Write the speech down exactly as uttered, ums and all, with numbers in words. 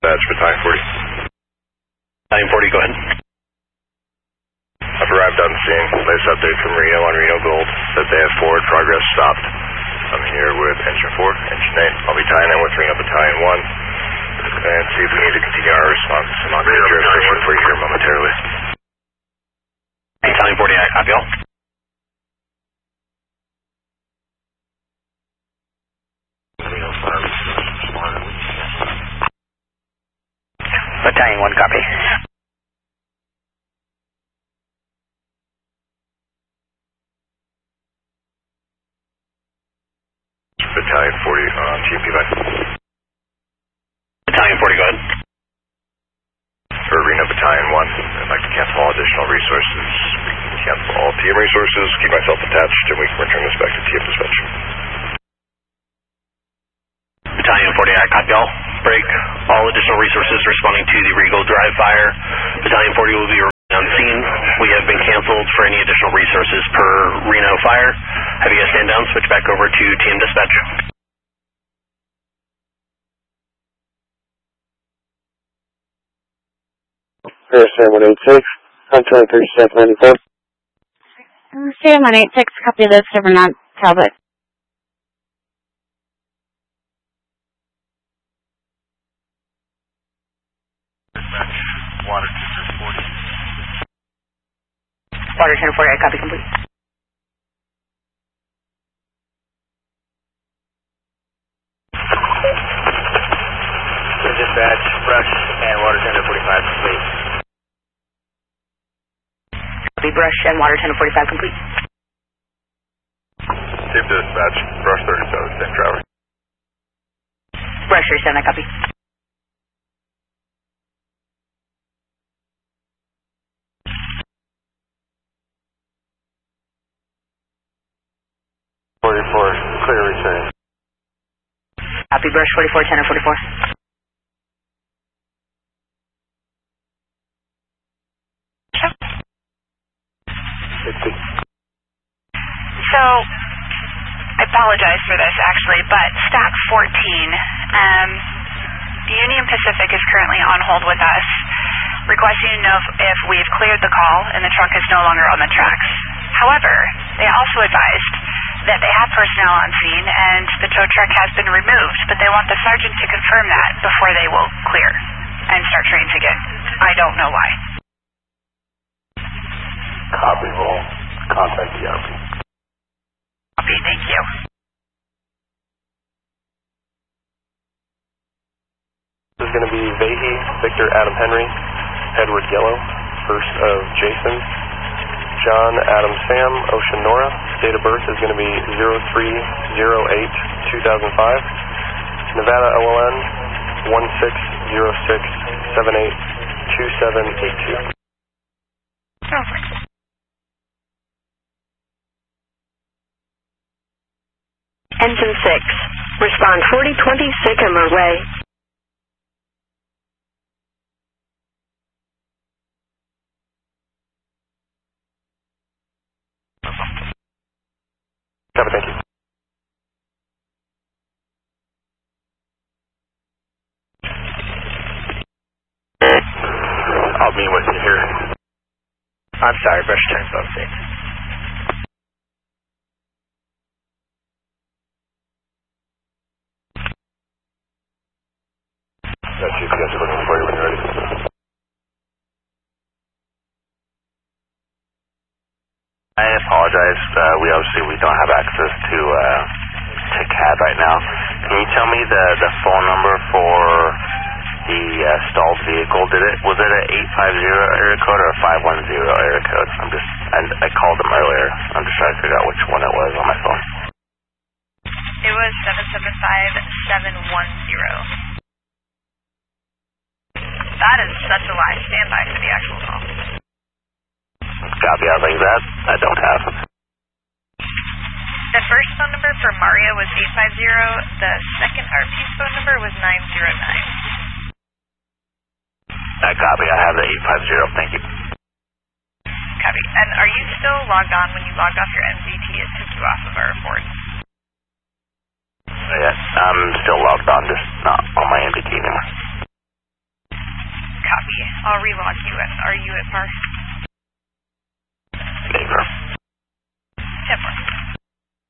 That's Battalion forty. Battalion forty, go ahead. I've arrived on scene. Latest update from Reno on Reno Gold that they have forward progress stopped. I'm here with Engine four, Engine eight. I'll be tying in with Reno Battalion one and see if we need to continue our response. I'm on the jurisdiction for you here momentarily. Battalion forty, I copy all. Battalion one, copy. Battalion forty on G M P line. Battalion forty, go ahead. For Reno Battalion one, I'd like to cancel all additional resources. We can cancel all T M resources, keep myself attached, and we can return this back to T M dispatch. Battalion forty, I copy all. Break all additional resources responding to the Regal Drive fire. Battalion forty will be on scene. We have been canceled for any additional resources per Reno fire. Have you guys stand down, switch back over to T M dispatch. Sam one eight six, I'm trying to thirty-seven ninety-four. Sam one eight six, copy this, over not Talbot. Water ten forty. Water ten forty, I copy complete. Dispatch, brush, and water ten forty-five complete. Copy brush and water ten forty-five complete. Team dispatch, brush thirty-seven, same driver. Brush thirty-seven, I copy. forty-four, clear return. Copy brush forty-four, ten forty-four. So, I apologize for this actually, but Stack fourteen, um, the Union Pacific is currently on hold with us, requesting to know if, if we've cleared the call and the truck is no longer on the tracks. However, they also advised that they have personnel on scene and the tow truck has been removed, but they want the sergeant to confirm that before they will clear and start trains again. I don't know why. Copy roll. Contact the R P. Copy, thank you. This is going to be Vahey, Victor Adam Henry, Edward Yellow, first of Jason, John Adam Sam, Ocean Nora. Date of birth is going to be zero three zero eight two thousand five. Nevada O L N one six zero six seven eight two seven eight two. Over. Engine six, respond forty twenty Sycamore Way. Copy, thank you. I'll meet with you here. I'm sorry, brush ten above six. That's G P S looking for you when you're ready. I apologize. Uh, we obviously we don't have access to uh, to C A D right now. Can you tell me the, the phone number for the uh, stalled vehicle? Did it was it an eight five zero area code or a five one zero area code? I'm just I, I called them earlier. I'm just trying to figure out which one it was on my phone. It was seven seven five seven one zero. That is such a lie. Stand by for the actual call. Copy, I think that I don't have. The first phone number for Mario was eight five zero. The second R P's phone number was nine zero nine. I copy. I have the eight five zero. Thank you. Copy. And are you still logged on when you logged off your M Z T? It took you off of our report. Yeah, I'm still logged on, just not on my M D T anymore. I'll relog you. At, are you at par?